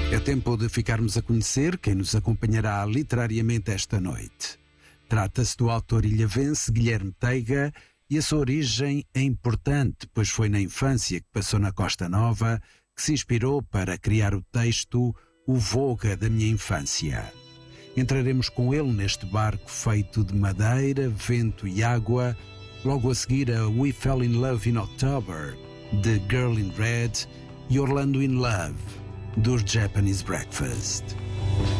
É tempo de ficarmos a conhecer quem nos acompanhará literariamente esta noite. Trata-se do autor ilhavense Guilherme Teiga e a sua origem é importante, pois foi na infância que passou na Costa Nova que se inspirou para criar o texto O Voga da Minha Infância. Entraremos com ele neste barco feito de madeira, vento e água, logo a seguir a We Fell in Love in October, de Girl in Red, e Orlando in Love, dos Japanese Breakfast.